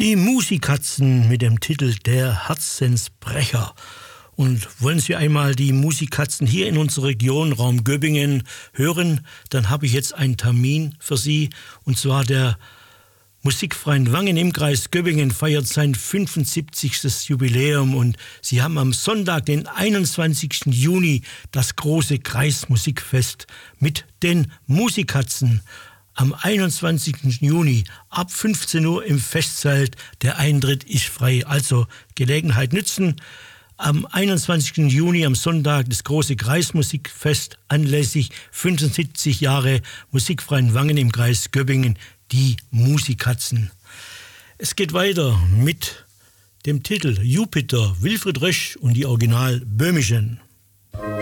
Die Musikatzen mit dem Titel Der Herzensbrecher. Und wollen Sie einmal die Musikatzen hier in unserer Region, Raum Göppingen, hören, dann habe ich jetzt einen Termin für Sie. Und zwar der Musikverein Wangen im Kreis Göppingen feiert sein 75. Jubiläum. Und Sie haben am Sonntag, den 21. Juni, das große Kreismusikfest mit den Musikatzen. Am 21. Juni ab 15 Uhr im Festzelt. Der Eintritt ist frei, also Gelegenheit nützen. Am 21. Juni, am Sonntag, das große Kreismusikfest anlässlich 75 Jahre Musikverein Wangen im Kreis Göppingen, die Musikatzen. Es geht weiter mit dem Titel Jupiter, Wilfried Rösch und die Original Böhmischen.